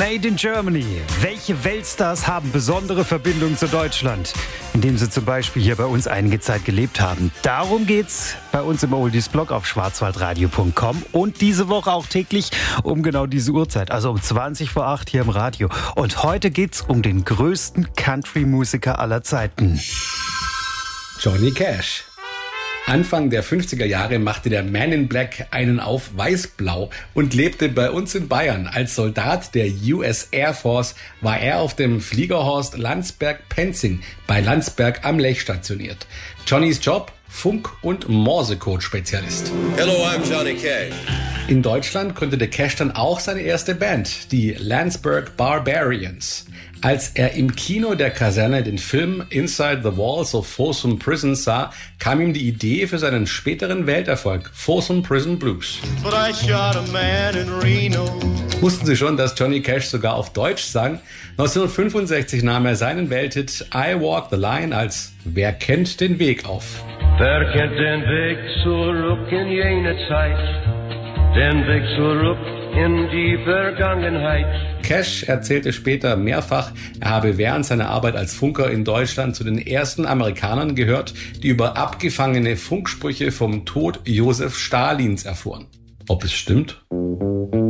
Made in Germany. Welche Weltstars haben besondere Verbindungen zu Deutschland, indem sie zum Beispiel hier bei uns einige Zeit gelebt haben? Darum geht's bei uns im Oldies-Blog auf schwarzwaldradio.com und diese Woche auch täglich um genau diese Uhrzeit, also um 20 vor 8 hier im Radio. Und heute geht's um den größten Country-Musiker aller Zeiten. Johnny Cash. Anfang der 50er Jahre machte der Man in Black einen auf Weiß-Blau und lebte bei uns in Bayern. Als Soldat der US Air Force war er auf dem Fliegerhorst Landsberg-Penzing bei Landsberg am Lech stationiert. Johnnys Job? Funk- und Morsecode-Spezialist. Hello, I'm Johnny Cash. In Deutschland gründete Cash dann auch seine erste Band, die Landsberg Barbarians. Als er im Kino der Kaserne den Film Inside the Walls of Folsom Prison sah, kam ihm die Idee für seinen späteren Welterfolg, Folsom Prison Blues. But I shot a man in Reno. Wussten Sie schon, dass Johnny Cash sogar auf Deutsch sang? 1965 nahm er seinen Welthit I Walk the Line als Wer kennt den Weg auf. Wer kennt den Weg zurück in jene Zeit, den Weg zurück in die Vergangenheit. Cash erzählte später mehrfach, er habe während seiner Arbeit als Funker in Deutschland zu den ersten Amerikanern gehört, die über abgefangene Funksprüche vom Tod Josef Stalins erfuhren. Ob es stimmt?